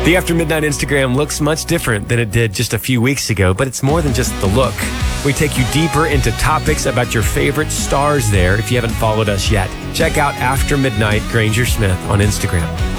The After Midnight Instagram looks much different than it did just a few weeks ago, but it's more than just the look. We take you deeper into topics about your favorite stars there if you haven't followed us yet. Check out After Midnight Granger Smith on Instagram.